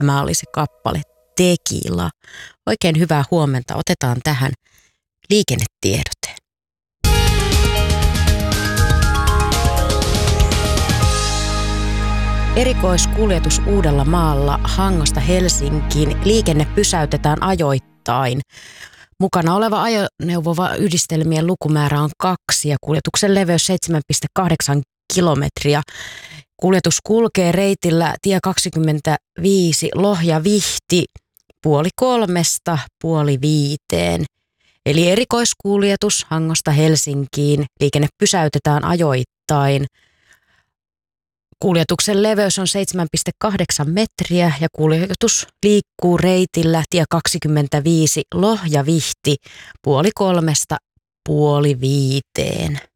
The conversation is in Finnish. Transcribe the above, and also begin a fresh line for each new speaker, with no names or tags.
Tämä oli se kappale Tequila. Oikein hyvää huomenta. Otetaan tähän liikennetiedote. Erikoiskuljetus Uudellamaalla Hangosta Helsinkiin. Liikenne pysäytetään ajoittain. Mukana oleva ajoneuvoyhdistelmien lukumäärä on 2 ja kuljetuksen leveys 7,8 kilometriä. Kuljetus kulkee reitillä tie 25 Lohja-Vihti 2:30 5:30. Eli erikoiskuljetus Hangosta Helsinkiin. Liikenne pysäytetään ajoittain. Kuljetuksen leveys on 7,8 metriä ja kuljetus liikkuu reitillä tie 25 Lohja-Vihti 2:30 5:30.